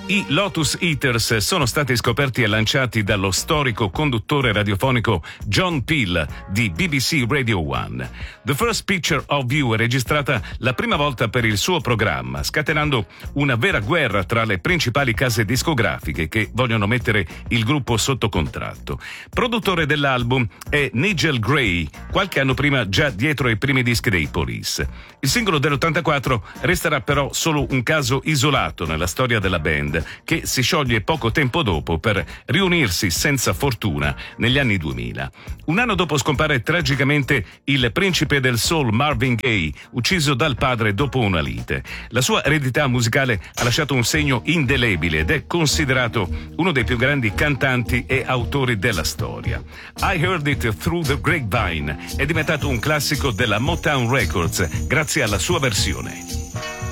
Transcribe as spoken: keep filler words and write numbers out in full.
I Lotus Eaters sono stati scoperti e lanciati dallo storico conduttore radiofonico John Peel di B B C Radio One. The First Picture of You è registrata la prima volta per il suo programma, scatenando una vera guerra tra le principali case discografiche che vogliono mettere il gruppo sotto contratto. Produttore dell'album è Nigel Gray, qualche anno prima già dietro ai primi dischi dei Police. Il singolo dell'ottantaquattro resterà però solo un caso isolato nella storia della band, che si scioglie poco tempo dopo per riunirsi senza fortuna negli anni duemila. Un anno dopo scompare tragicamente il principe del soul Marvin Gaye, ucciso dal padre dopo una lite. La sua eredità musicale ha lasciato un segno indelebile ed è considerato uno dei più grandi cantanti e autori della storia. I Heard It Through the Grapevine è diventato un classico della Motown Records grazie alla sua versione.